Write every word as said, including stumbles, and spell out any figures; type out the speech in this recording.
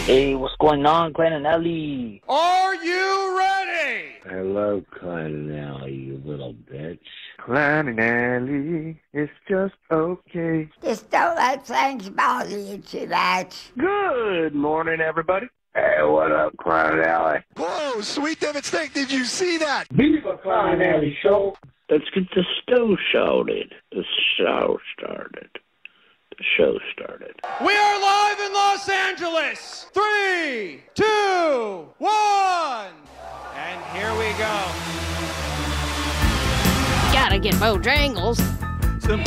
Hey, what's going on, Glenn and Ellie? Are you ready? Hello, Clyde and Ellie, you little bitch. Clyde and Ellie, it's just okay. Just don't let things bother you too much. Good morning, everybody. Hey, what up, Clyde and Ellie? Whoa, Sweet Devin Steak, did you see that? Viva Clyde and Ellie show. Let's get the show started. The show started. The show started. We are live in Los Angeles. Three, two, one. And here we go. Gotta get Bojangles.